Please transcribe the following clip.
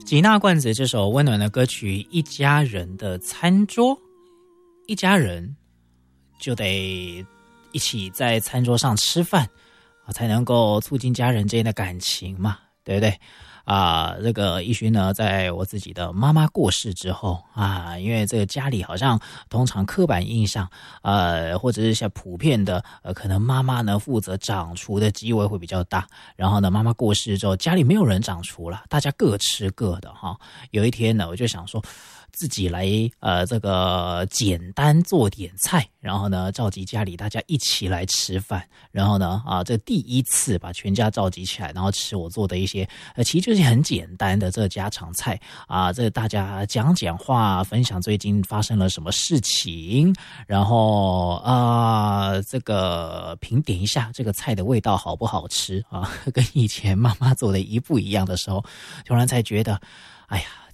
吉娜罐子这首温暖的歌曲，一家人的餐桌，一家人就得一起在餐桌上吃饭才能够促进家人之间的感情嘛，对不对？这个一勋呢，在我自己的妈妈过世之后因为这个家里好像通常刻板印象或者是像普遍的可能妈妈呢负责掌厨的机会会比较大，然后呢妈妈过世之后家里没有人掌厨了，大家各吃各的哈。有一天呢我就想说自己来这个简单做点菜，然后呢召集家里大家一起来吃饭，然后呢这第一次把全家召集起来，然后吃我做的一些其实就是很简单的这家常菜这大家讲话，分享最近发生了什么事情，然后这个评点一下这个菜的味道好不好吃跟以前妈妈做的一不一样的时候，突然才觉得哎呀